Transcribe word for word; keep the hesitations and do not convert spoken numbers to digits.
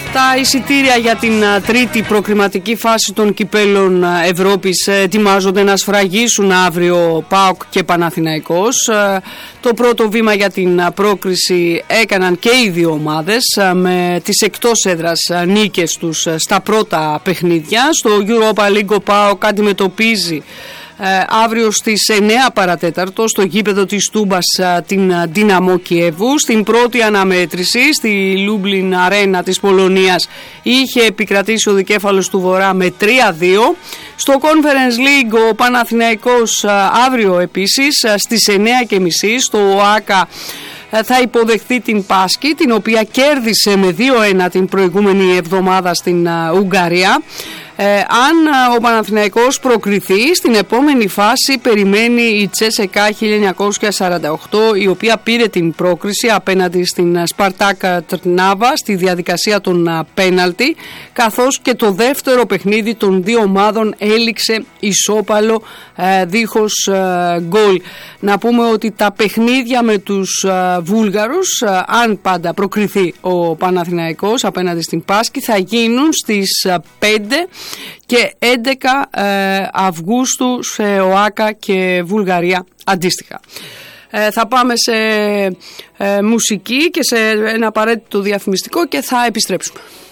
Τα εισιτήρια για την τρίτη προκριματική φάση των κυπέλων Ευρώπης ετοιμάζονται να σφραγίσουν αύριο ΠΑΟΚ και Παναθηναϊκός. Το πρώτο βήμα για την πρόκριση έκαναν και οι δύο ομάδες με τις εκτός έδρας νίκες τους στα πρώτα παιχνίδια. Στο Europa League ο ΠΑΟΚ αντιμετωπίζει Ε, αύριο στις εννέα παρατέταρτο στο γήπεδο της Τούμπας την Ντίναμο Κιέβου. Στην πρώτη αναμέτρηση στη Λούμπλιν Αρένα της Πολωνίας είχε επικρατήσει ο δικέφαλος του Βορρά με τρία δύο. Στο Conference League ο Παναθηναϊκός αύριο επίσης στις εννέα και μισή στο ΟΑΚΑ θα υποδεχθεί την Πάσκη, την οποία κέρδισε με δύο ένα την προηγούμενη εβδομάδα στην Ουγγαρία. Ε, αν ο Παναθηναϊκός προκριθεί, στην επόμενη φάση περιμένει η Τσέσεκα χίλια εννιακόσια σαράντα οκτώ, η οποία πήρε την πρόκριση απέναντι στην Σπαρτάκα Τρνάβα στη διαδικασία των πέναλτι, καθώς και το δεύτερο παιχνίδι των δύο ομάδων έληξε ισόπαλο ε, δίχως ε, γκολ. Να πούμε ότι τα παιχνίδια με τους ε, Βούλγαρους, ε, αν πάντα προκριθεί ο Παναθηναϊκός απέναντι στην Πάσκη, θα γίνουν στις ε, πέντε και έντεκα Αυγούστου σε ΟΑΚΑ και Βουλγαρία αντίστοιχα. Ε, θα πάμε σε ε, μουσική και σε ένα απαραίτητο διαφημιστικό και θα επιστρέψουμε.